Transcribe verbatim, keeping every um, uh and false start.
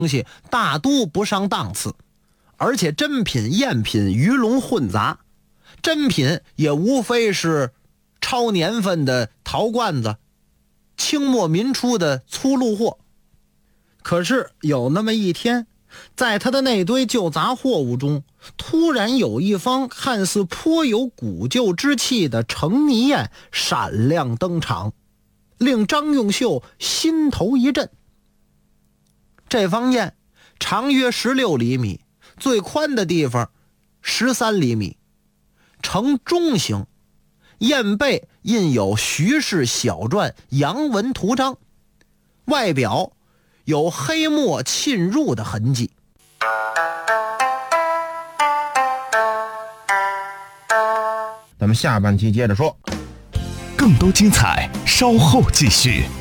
东西大都不上档次，而且真品赝品鱼龙混杂，真品也无非是超年份的陶罐子，清末民初的粗路货。可是有那么一天，在他的那堆旧杂货物中，突然有一方看似颇有古旧之气的成泥砚闪亮登场，令张用秀心头一震。这方砚长约十六厘米，最宽的地方十三厘米，呈中形，砚背印有徐氏小篆洋文图章，外表有黑墨浸入的痕迹。 咱们下半期接着说， 更多精彩稍后继续。